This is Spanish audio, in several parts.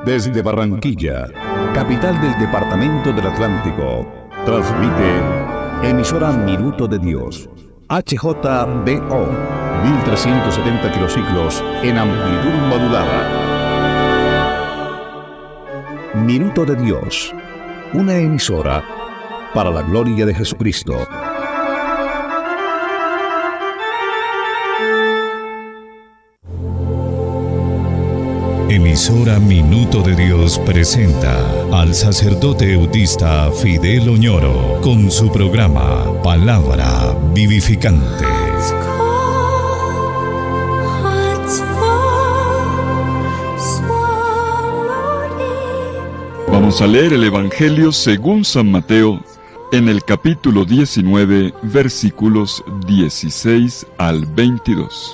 Desde Barranquilla, capital del departamento del Atlántico, transmite emisora Minuto de Dios, HJBO, 1370 kilociclos en amplitud modulada. Minuto de Dios, una emisora para la gloria de Jesucristo. Emisora Minuto de Dios presenta al sacerdote eutista Fidel Oñoro con su programa Palabra Vivificante. Vamos a leer el Evangelio según San Mateo en el capítulo 19, versículos 16 al 22.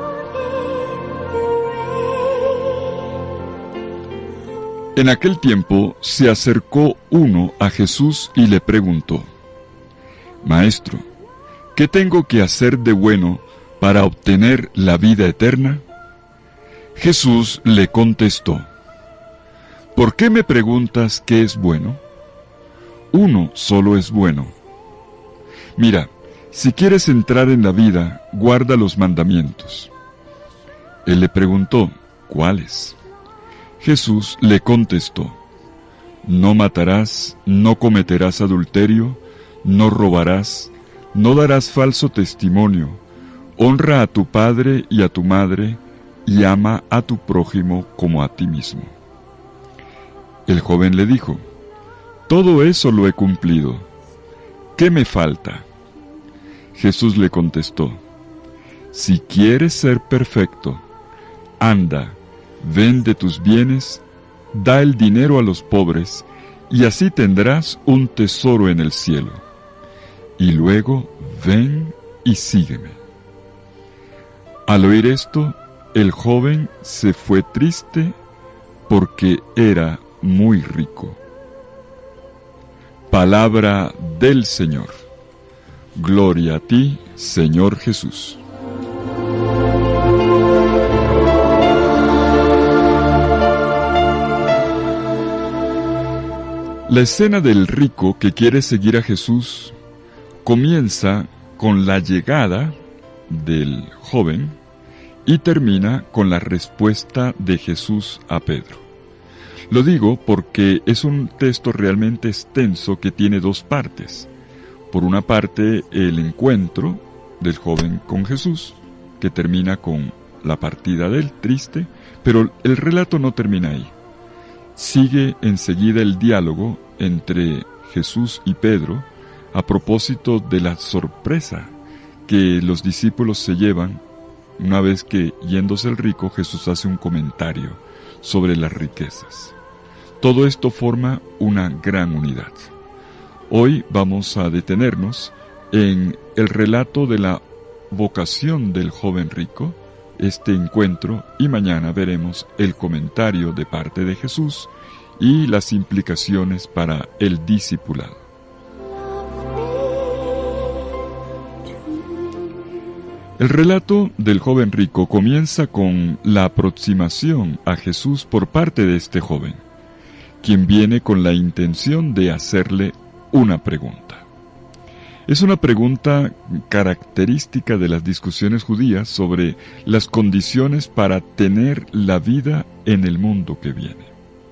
En aquel tiempo se acercó uno a Jesús y le preguntó: Maestro, ¿qué tengo que hacer de bueno para obtener la vida eterna? Jesús le contestó: ¿Por qué me preguntas qué es bueno? Uno solo es bueno. Mira, si quieres entrar en la vida, guarda los mandamientos. Él le preguntó: ¿cuáles? Jesús le contestó: No matarás, no cometerás adulterio, no robarás, no darás falso testimonio, honra a tu padre y a tu madre, y ama a tu prójimo como a ti mismo. El joven le dijo: Todo eso lo he cumplido. ¿Qué me falta? Jesús le contestó: Si quieres ser perfecto, anda, vende tus bienes, da el dinero a los pobres, y así tendrás un tesoro en el cielo. Y luego ven y sígueme. Al oír esto, el joven se fue triste porque era muy rico. Palabra del Señor. Gloria a ti, Señor Jesús. La escena del rico que quiere seguir a Jesús comienza con la llegada del joven y termina con la respuesta de Jesús a Pedro. Lo digo porque es un texto realmente extenso que tiene dos partes. Por una parte, el encuentro del joven con Jesús, que termina con la partida de él, triste, pero el relato no termina ahí. Sigue enseguida el diálogo entre Jesús y Pedro a propósito de la sorpresa que los discípulos se llevan una vez que, yéndose el rico, Jesús hace un comentario sobre las riquezas. Todo esto forma una gran unidad. Hoy vamos a detenernos en el relato de la vocación del joven rico, este encuentro, y mañana veremos el comentario de parte de Jesús y las implicaciones para el discipulado. El relato del joven rico comienza con la aproximación a Jesús por parte de este joven, quien viene con la intención de hacerle una pregunta. Es una pregunta característica de las discusiones judías sobre las condiciones para tener la vida en el mundo que viene.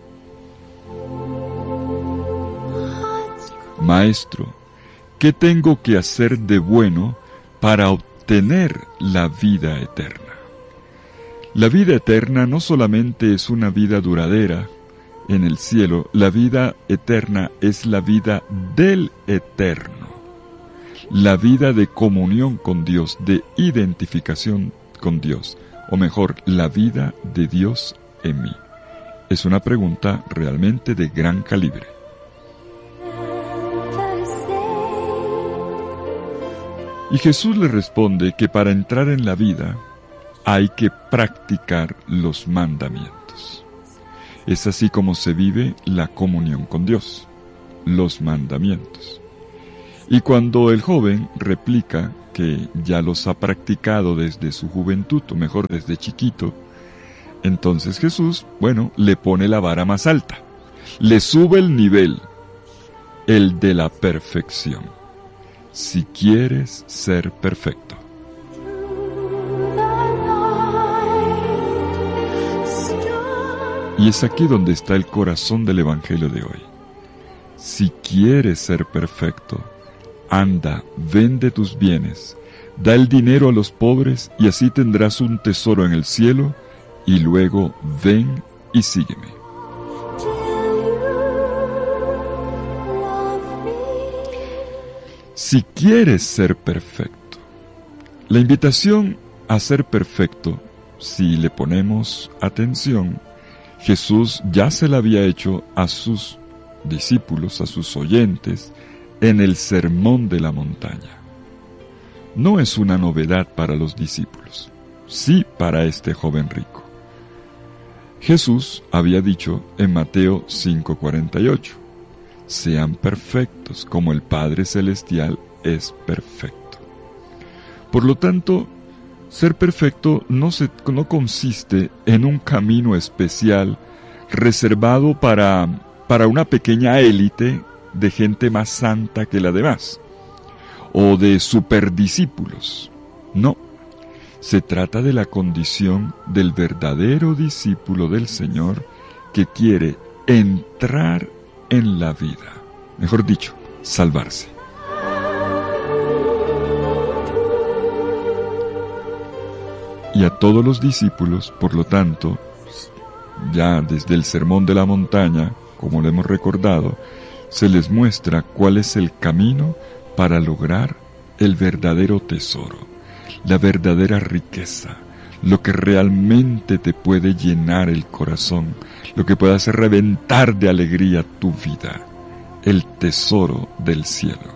Maestro, ¿qué tengo que hacer de bueno para obtener la vida eterna? La vida eterna no solamente es una vida duradera en el cielo, la vida eterna es la vida del eterno, la vida de comunión con Dios, de identificación con Dios, o mejor, la vida de Dios en mí. Es una pregunta realmente de gran calibre. Y Jesús le responde que para entrar en la vida hay que practicar los mandamientos. Es así como se vive la comunión con Dios, los mandamientos. Y cuando el joven replica que ya los ha practicado desde su juventud, o mejor desde chiquito, Entonces Jesús, le pone la vara más alta, le sube el nivel, el de la perfección. Si quieres ser perfecto. Y es aquí donde está el corazón del Evangelio de hoy. Si quieres ser perfecto, anda, vende tus bienes, da el dinero a los pobres y así tendrás un tesoro en el cielo, y luego ven y sígueme. Si quieres ser perfecto, la invitación a ser perfecto, si le ponemos atención, Jesús ya se la había hecho a sus discípulos, a sus oyentes, en el Sermón de la Montaña. No es una novedad para los discípulos, sí para este joven rico. Jesús había dicho en Mateo 5:48, sean perfectos como el Padre Celestial es perfecto. Por lo tanto, ser perfecto no consiste en un camino especial reservado para una pequeña élite de gente más santa que la demás, o de superdiscípulos. No, se trata de la condición del verdadero discípulo del Señor que quiere entrar en la vida, mejor dicho, salvarse. Y a todos los discípulos, por lo tanto, ya desde el Sermón de la Montaña, como lo hemos recordado, se les muestra cuál es el camino para lograr el verdadero tesoro, la verdadera riqueza, lo que realmente te puede llenar el corazón, lo que puede hacer reventar de alegría tu vida, el tesoro del cielo.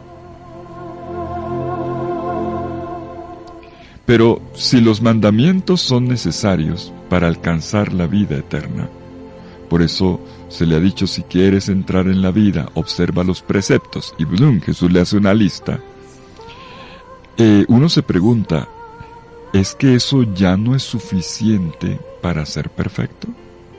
Pero si los mandamientos son necesarios para alcanzar la vida eterna, por eso se le ha dicho, si quieres entrar en la vida, observa los preceptos, y Jesús le hace una lista. Uno se pregunta, ¿es que eso ya no es suficiente para ser perfecto?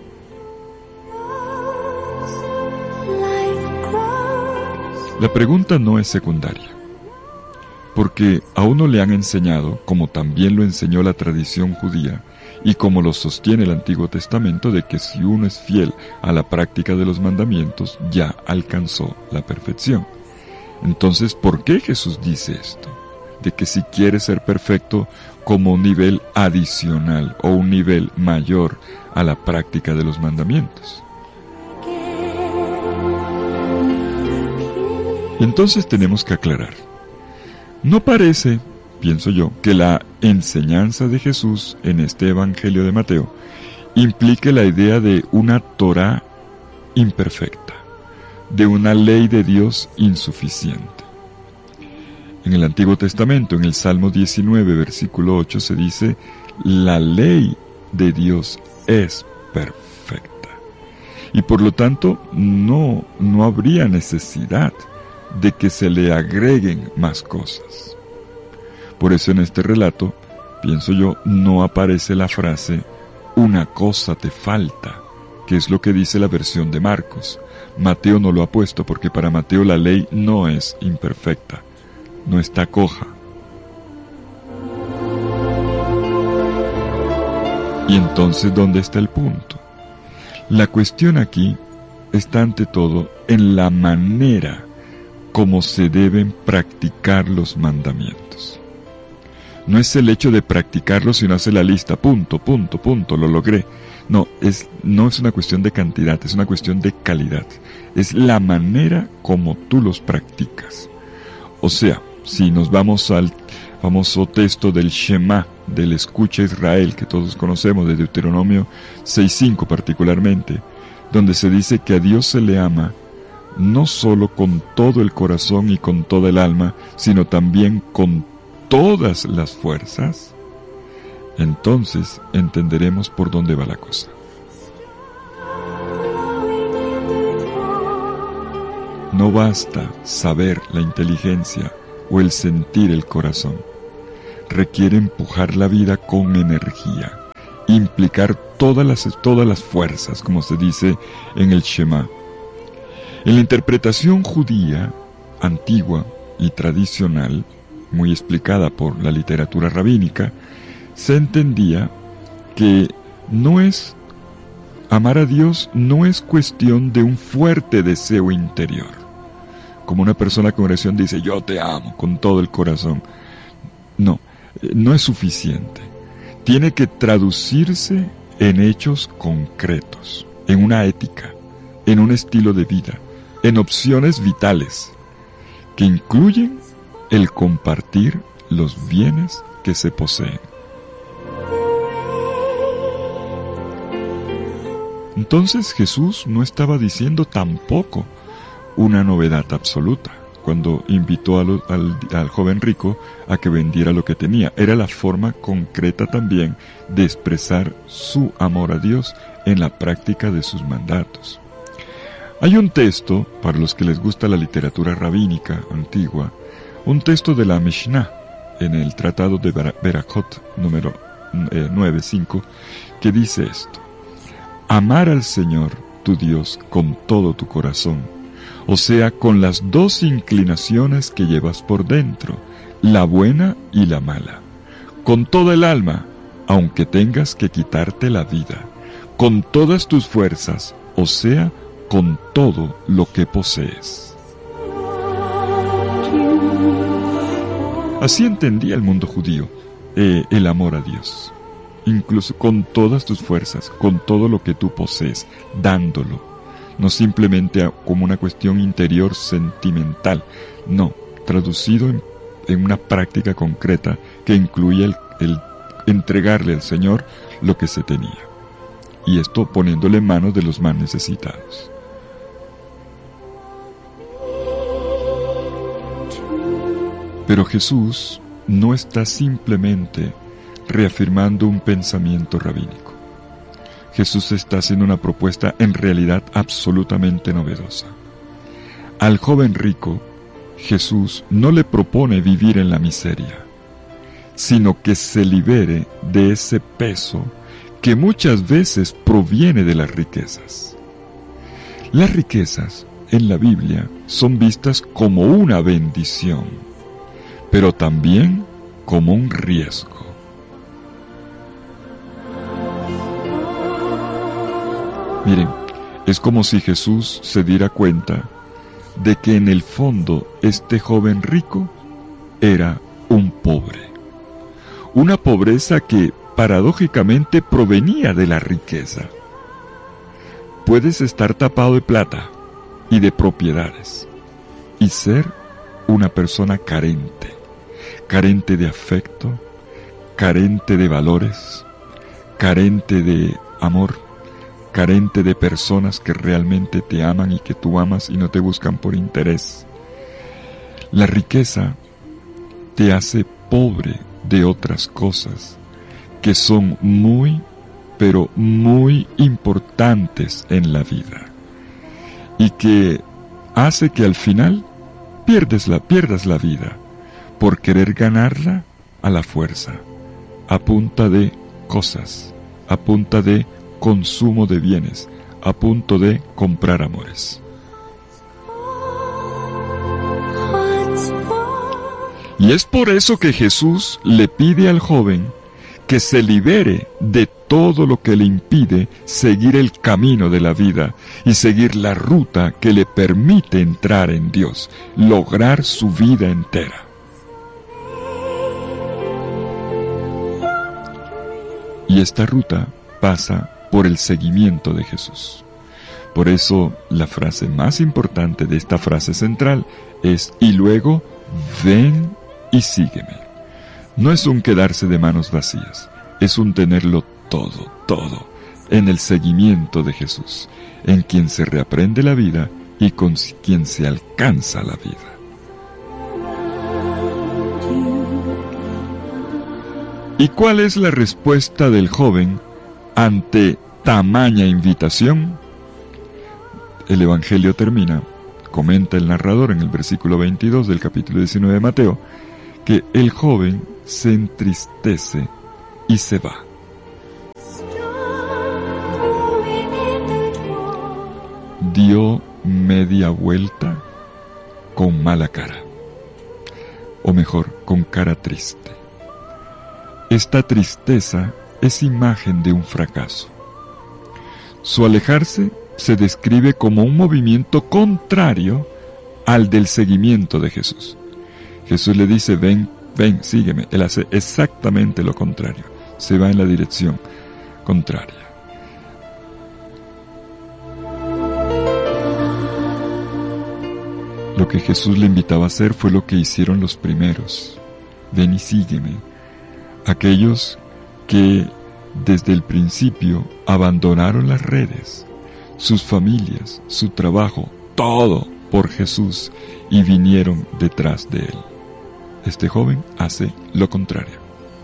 La pregunta no es secundaria, porque a uno le han enseñado, como también lo enseñó la tradición judía, y como lo sostiene el Antiguo Testamento, de que si uno es fiel a la práctica de los mandamientos, ya alcanzó la perfección. Entonces, ¿por qué Jesús dice esto? De que si quiere ser perfecto como un nivel adicional o un nivel mayor a la práctica de los mandamientos. Entonces tenemos que aclarar. No parece, pienso yo, que la enseñanza de Jesús en este Evangelio de Mateo implique la idea de una Torá imperfecta, de una ley de Dios insuficiente. En el Antiguo Testamento, en el Salmo 19, versículo 8, se dice, la ley de Dios es perfecta. Y por lo tanto, no habría necesidad de que se le agreguen más cosas. Por eso en este relato, pienso yo, no aparece la frase, una cosa te falta, que es lo que dice la versión de Marcos. Mateo no lo ha puesto porque para Mateo la ley no es imperfecta, no está coja. Y entonces, ¿dónde está el punto? La cuestión aquí está ante todo en la manera como se deben practicar los mandamientos. No es el hecho de practicarlos sino hacer la lista, punto, lo logré. No es una cuestión de cantidad, es una cuestión de calidad. Es la manera como tú los practicas. O sea, si nos vamos al famoso texto del Shema, del Escucha Israel, que todos conocemos, de Deuteronomio 6:5 particularmente, donde se dice que a Dios se le ama no solo con todo el corazón y con toda el alma, sino también con todas las fuerzas, entonces entenderemos por dónde va la cosa. No basta saber la inteligencia o el sentir el corazón. Requiere empujar la vida con energía, implicar todas las fuerzas, como se dice en el Shema. En la interpretación judía antigua y tradicional, muy explicada por la literatura rabínica, se entendía que amar a Dios no es cuestión de un fuerte deseo interior. Como una persona con oración dice, yo te amo con todo el corazón. No es suficiente. Tiene que traducirse en hechos concretos, en una ética, en un estilo de vida, en opciones vitales, que incluyen el compartir los bienes que se poseen. Entonces Jesús no estaba diciendo tampoco una novedad absoluta cuando invitó al joven rico a que vendiera lo que tenía. Era la forma concreta también de expresar su amor a Dios en la práctica de sus mandatos. Hay un texto, para los que les gusta la literatura rabínica antigua, un texto de la Mishnah en el Tratado de Berajot número 9.5, que dice esto: amar al Señor tu Dios con todo tu corazón, o sea, con las dos inclinaciones que llevas por dentro, la buena y la mala, con toda el alma, aunque tengas que quitarte la vida, con todas tus fuerzas, o sea, con todo lo que posees. Así entendía el mundo judío el amor a Dios, incluso con todas tus fuerzas, con todo lo que tú posees, dándolo, no simplemente como una cuestión interior sentimental, no, traducido en una práctica concreta que incluye el entregarle al Señor lo que se tenía, y esto poniéndole en manos de los más necesitados. Pero Jesús no está simplemente reafirmando un pensamiento rabínico. Jesús está haciendo una propuesta en realidad absolutamente novedosa. Al joven rico, Jesús no le propone vivir en la miseria, sino que se libere de ese peso que muchas veces proviene de las riquezas. Las riquezas en la Biblia son vistas como una bendición, pero también como un riesgo. Miren, es como si Jesús se diera cuenta de que en el fondo este joven rico era un pobre. Una pobreza que paradójicamente provenía de la riqueza. Puedes estar tapado de plata y de propiedades y ser una persona carente de afecto, carente de valores, carente de amor, carente de personas que realmente te aman y que tú amas y no te buscan por interés. La riqueza te hace pobre de otras cosas que son muy, pero muy importantes en la vida y que hace que al final pierdas la vida por querer ganarla a la fuerza, a punta de cosas, a punta de consumo de bienes, a punto de comprar amores. Y es por eso que Jesús le pide al joven que se libere de todo lo que le impide seguir el camino de la vida y seguir la ruta que le permite entrar en Dios, lograr su vida entera. Y esta ruta pasa por el seguimiento de Jesús. Por eso la frase más importante de esta frase central es: y luego ven y sígueme. No es un quedarse de manos vacías, es un tenerlo todo, en el seguimiento de Jesús, en quien se reaprende la vida y con quien se alcanza la vida. ¿Y cuál es la respuesta del joven ante tamaña invitación? El Evangelio termina, comenta el narrador en el versículo 22 del capítulo 19 de Mateo, que el joven se entristece y se va. dio media vuelta con mala cara, o mejor, con cara triste. Esta tristeza es imagen de un fracaso. Su alejarse se describe como un movimiento contrario al del seguimiento de Jesús. Jesús le dice, ven, sígueme. Él hace exactamente lo contrario. Se va en la dirección contraria. Lo que Jesús le invitaba a hacer fue lo que hicieron los primeros. Ven y sígueme. Aquellos que desde el principio abandonaron las redes, sus familias, su trabajo, todo por Jesús y vinieron detrás de él. Este joven hace lo contrario.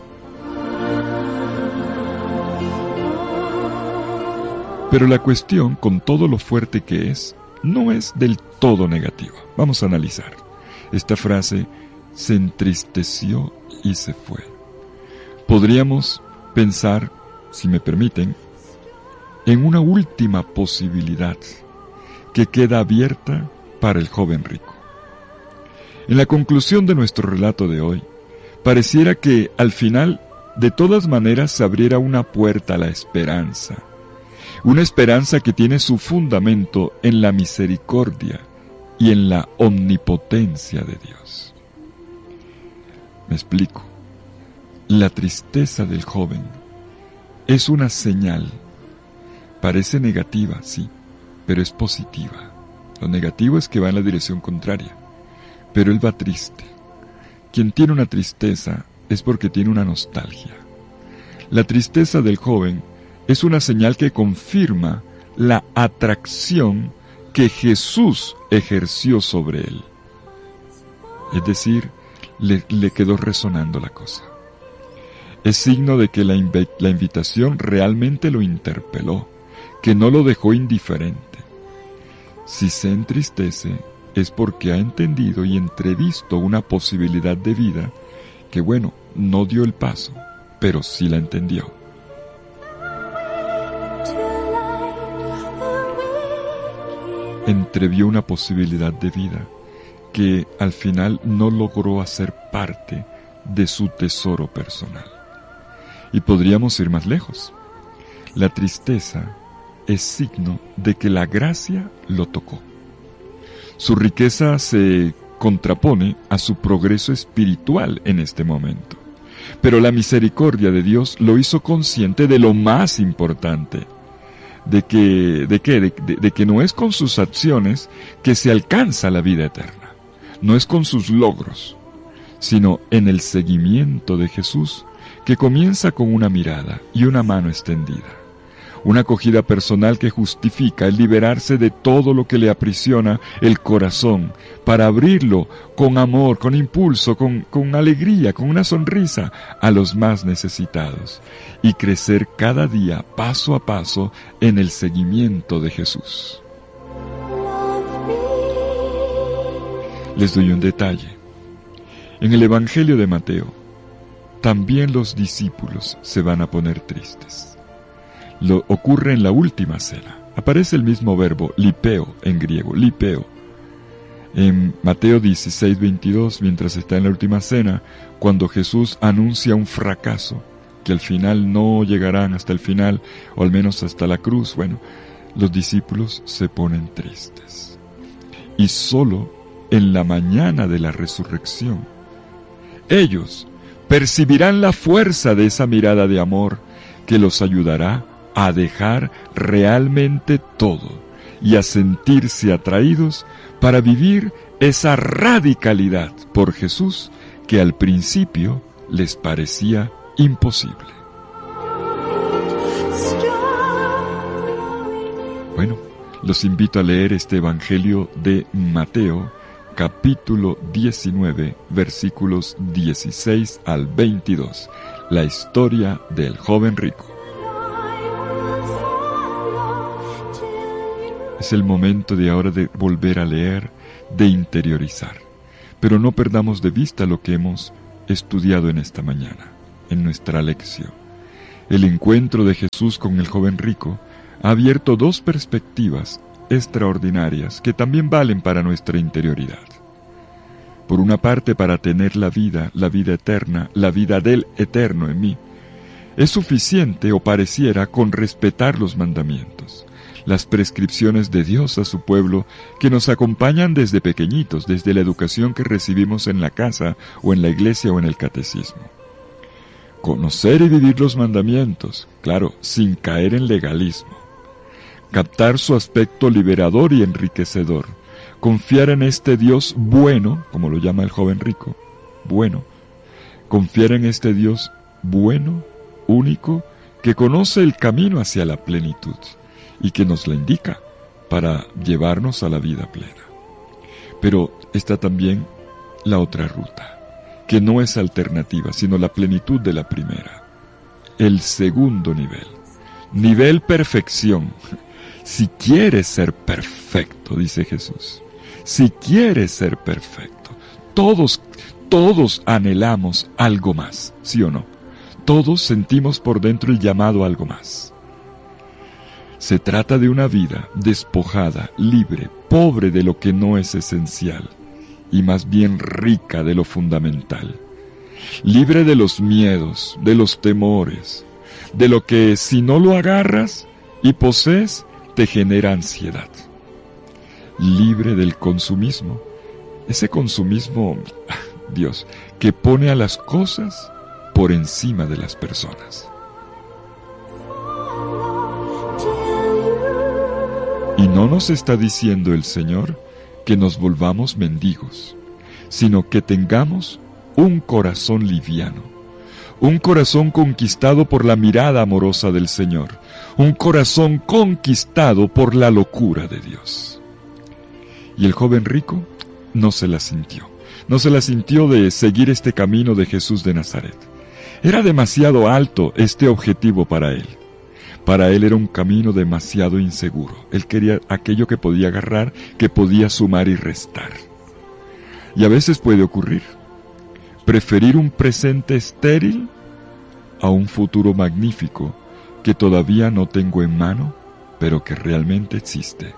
Pero la cuestión, con todo lo fuerte que es, no es del todo negativa. Vamos a analizar. Esta frase, se entristeció y se fue. Podríamos pensar, si me permiten, en una última posibilidad que queda abierta para el joven rico. En la conclusión de nuestro relato de hoy, pareciera que al final, de todas maneras, se abriera una puerta a la esperanza. Una esperanza que tiene su fundamento en la misericordia y en la omnipotencia de Dios. Me explico. La tristeza del joven es una señal. Parece negativa, sí, pero es positiva. Lo negativo es que va en la dirección contraria, pero él va triste. Quien tiene una tristeza es porque tiene una nostalgia. La tristeza del joven es una señal que confirma la atracción que Jesús ejerció sobre él. Es decir, le quedó resonando la cosa. Es signo de que la invitación realmente lo interpeló, que no lo dejó indiferente. Si se entristece, es porque ha entendido y entrevisto una posibilidad de vida que, bueno, no dio el paso, pero sí la entendió. Entrevió una posibilidad de vida que al final no logró hacer parte de su tesoro personal. Y podríamos ir más lejos. La tristeza es signo de que la gracia lo tocó. Su riqueza se contrapone a su progreso espiritual en este momento. Pero la misericordia de Dios lo hizo consciente de lo más importante, de que no es con sus acciones que se alcanza la vida eterna, no es con sus logros, sino en el seguimiento de Jesús, que comienza con una mirada y una mano extendida, una acogida personal que justifica el liberarse de todo lo que le aprisiona el corazón, para abrirlo con amor, con impulso, con alegría, con una sonrisa a los más necesitados, y crecer cada día, paso a paso, en el seguimiento de Jesús. Les doy un detalle. En el Evangelio de Mateo, también los discípulos se van a poner tristes. Lo ocurre en la última cena. Aparece el mismo verbo, lipeo, en griego, lipeo. En Mateo 16:22, mientras está en la última cena, cuando Jesús anuncia un fracaso, que al final no llegarán hasta el final, o al menos hasta la cruz, bueno, los discípulos se ponen tristes. Y solo en la mañana de la resurrección, ellos percibirán la fuerza de esa mirada de amor que los ayudará a dejar realmente todo y a sentirse atraídos para vivir esa radicalidad por Jesús que al principio les parecía imposible. Bueno, los invito a leer este Evangelio de Mateo, capítulo 19, versículos 16 al 22, la historia del joven rico. Es el momento de ahora de volver a leer, de interiorizar, pero no perdamos de vista lo que hemos estudiado en esta mañana, en nuestra lección. El encuentro de Jesús con el joven rico ha abierto dos perspectivas extraordinarias que también valen para nuestra interioridad. Por una parte, para tener la vida eterna, la vida del eterno en mí, es suficiente o pareciera con respetar los mandamientos, las prescripciones de Dios a su pueblo que nos acompañan desde pequeñitos, desde la educación que recibimos en la casa o en la iglesia o en el catecismo. Conocer y vivir los mandamientos, claro, sin caer en legalismo. Captar su aspecto liberador y enriquecedor. Confiar en este Dios bueno, como lo llama el joven rico, bueno. Confiar en este Dios bueno, único, que conoce el camino hacia la plenitud y que nos la indica para llevarnos a la vida plena. Pero está también la otra ruta, que no es alternativa, sino la plenitud de la primera. El segundo nivel. Nivel perfección. Si quieres ser perfecto, dice Jesús, si quieres ser perfecto, todos anhelamos algo más, ¿sí o no? Todos sentimos por dentro el llamado a algo más. Se trata de una vida despojada, libre, pobre de lo que no es esencial, y más bien rica de lo fundamental, libre de los miedos, de los temores, de lo que si no lo agarras y posees, te genera ansiedad, libre del consumismo, ese consumismo, Dios, que pone a las cosas por encima de las personas. Y no nos está diciendo el Señor que nos volvamos mendigos, sino que tengamos un corazón liviano, un corazón conquistado por la mirada amorosa del Señor, un corazón conquistado por la locura de Dios. Y el joven rico no se la sintió de seguir este camino de Jesús de Nazaret. Era demasiado alto este objetivo para él. Para él era un camino demasiado inseguro. Él quería aquello que podía agarrar, que podía sumar y restar. Y a veces puede ocurrir. Preferir un presente estéril a un futuro magnífico que todavía no tengo en mano, pero que realmente existe.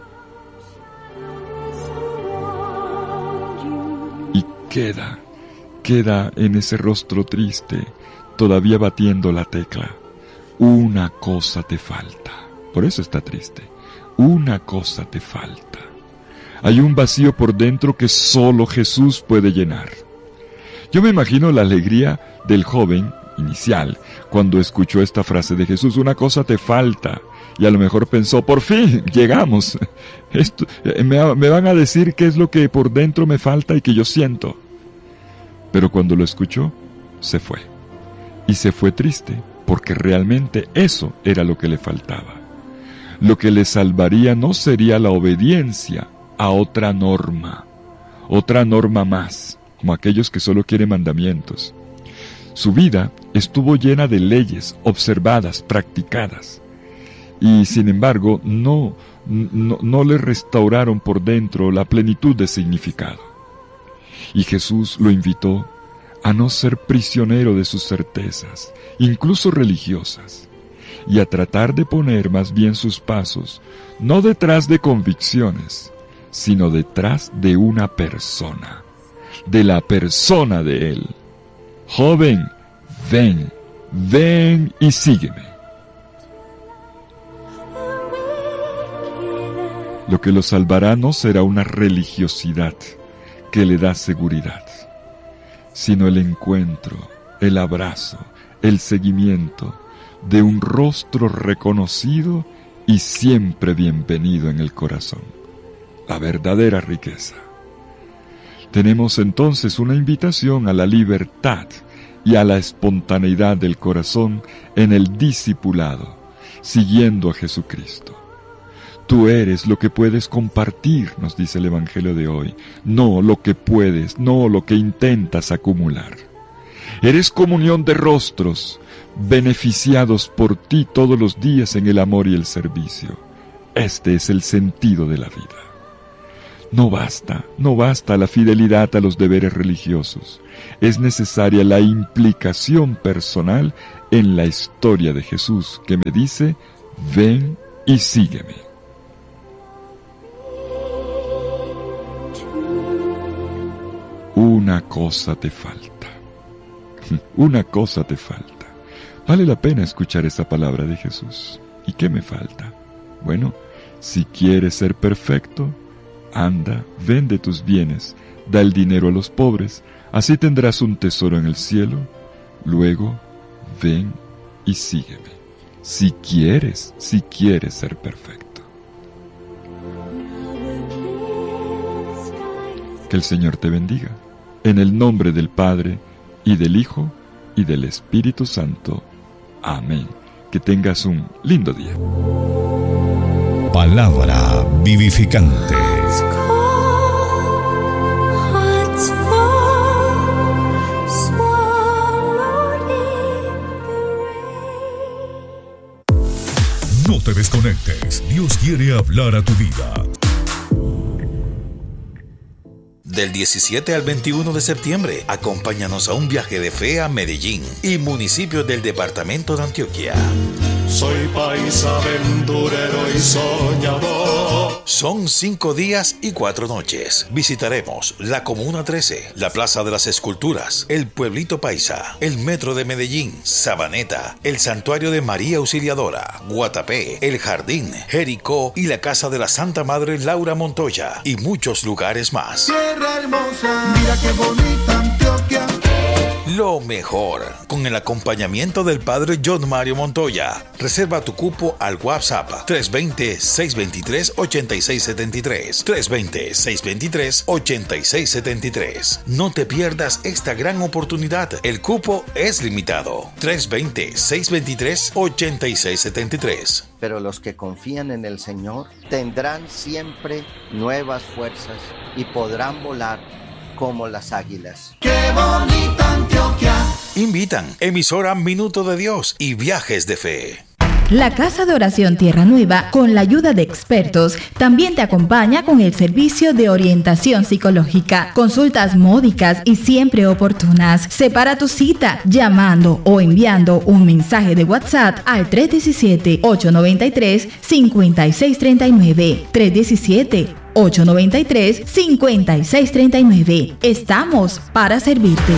Y queda en ese rostro triste, todavía batiendo la tecla. Una cosa te falta. Por eso está triste. Una cosa te falta. Hay un vacío por dentro que solo Jesús puede llenar. Yo me imagino la alegría del joven inicial cuando escuchó esta frase de Jesús, una cosa te falta. Y a lo mejor pensó, por fin, llegamos. Me van a decir qué es lo que por dentro me falta y que yo siento. Pero cuando lo escuchó, se fue. Y se fue triste, porque realmente eso era lo que le faltaba. Lo que le salvaría no sería la obediencia a otra norma más, como aquellos que solo quieren mandamientos. Su vida estuvo llena de leyes observadas, practicadas, y sin embargo no le restauraron por dentro la plenitud de significado. Y Jesús lo invitó a no ser prisionero de sus certezas, incluso religiosas, y a tratar de poner más bien sus pasos, no detrás de convicciones, sino detrás de una persona, de la persona de Él. Joven, ven y sígueme. Lo que lo salvará no será una religiosidad que le da seguridad, sino el encuentro, el abrazo, el seguimiento de un rostro reconocido y siempre bienvenido en el corazón. La verdadera riqueza. Tenemos entonces una invitación a la libertad y a la espontaneidad del corazón en el discipulado, siguiendo a Jesucristo. Tú eres lo que puedes compartir, nos dice el Evangelio de hoy, no lo que puedes, no lo que intentas acumular. Eres comunión de rostros, beneficiados por ti todos los días en el amor y el servicio. Este es el sentido de la vida. No basta la fidelidad a los deberes religiosos. Es necesaria la implicación personal en la historia de Jesús, que me dice, ven y sígueme. una cosa te falta. Una cosa te falta. Vale la pena escuchar esa palabra de Jesús. ¿Y qué me falta? Bueno, si quieres ser perfecto, anda, vende tus bienes, da el dinero a los pobres, así tendrás un tesoro en el cielo. Luego, ven y sígueme. Si quieres ser perfecto. Que el Señor te bendiga. En el nombre del Padre, y del Hijo, y del Espíritu Santo. Amén. Que tengas un lindo día. Palabra vivificante. No te desconectes. Dios quiere hablar a tu vida. Del 17 al 21 de septiembre, acompáñanos a un viaje de fe a Medellín y municipios del departamento de Antioquia. Soy paisa, aventurero y soñador. Son 5 días y 4 noches. Visitaremos la Comuna 13, la Plaza de las Esculturas, el Pueblito Paisa, el Metro de Medellín, Sabaneta, el Santuario de María Auxiliadora, Guatapé, el Jardín, Jericó y la Casa de la Santa Madre Laura Montoya y muchos lugares más. Tierra hermosa, mira qué bonita Antioquia. Lo mejor, con el acompañamiento del Padre John Mario Montoya. Reserva tu cupo al WhatsApp 320-623-8673. 320-623-8673. No te pierdas esta gran oportunidad. El cupo es limitado. 320-623-8673. Pero los que confían en el Señor tendrán siempre nuevas fuerzas y podrán volar como las águilas. ¡Qué bonita Antioquia! Invitan emisora Minuto de Dios y Viajes de Fe. La Casa de Oración Tierra Nueva, con la ayuda de expertos, también te acompaña con el servicio de orientación psicológica, consultas módicas y siempre oportunas. Separa tu cita llamando o enviando un mensaje de WhatsApp al 317-893-5639. 317-893-5639. Estamos para servirte.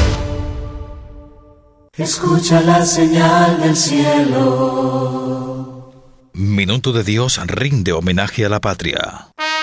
Escucha la señal del cielo. Minuto de Dios rinde homenaje a la patria.